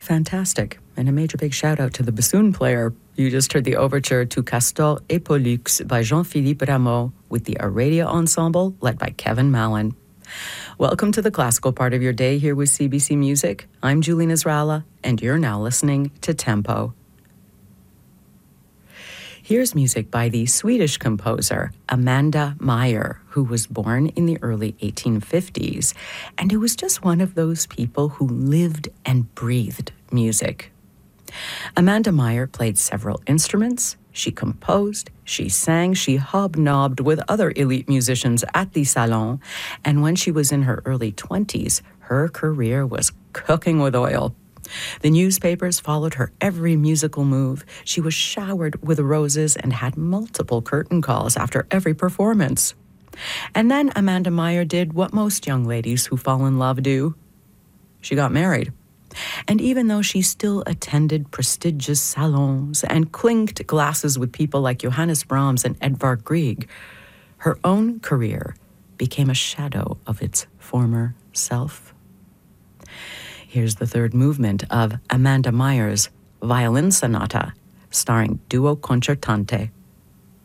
Fantastic. And a major big shout out to the bassoon player. You just heard the overture to Castor et Pollux by Jean-Philippe Rameau with the Aradia Ensemble led by Kevin Mallon. Welcome to the classical part of your day here with CBC Music. I'm Julie Nasrallah, and you're now listening to Tempo. Here's music by the Swedish composer Amanda Meyer, who was born in the early 1850s, and who was just one of those people who lived and breathed music. Amanda Meyer played several instruments, she composed, she sang, she hobnobbed with other elite musicians at the Salon, and when she was in her early 20s, her career was cooking with oil. The newspapers followed her every musical move. She was showered with roses and had multiple curtain calls after every performance. And then Amanda Meyer did what most young ladies who fall in love do. She got married. And even though she still attended prestigious salons and clinked glasses with people like Johannes Brahms and Edvard Grieg, her own career became a shadow of its former self. Here's the third movement of Amanda Meyer's Violin Sonata, starring Duo Concertante.